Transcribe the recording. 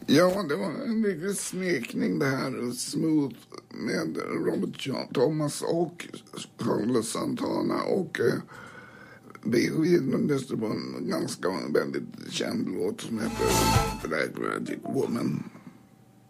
Ja, det var en riktig smekning det här. Smooth med Robert Thomas och Carlos Santana. Och det stod på en väldigt känd låt som heter Black Magic Woman.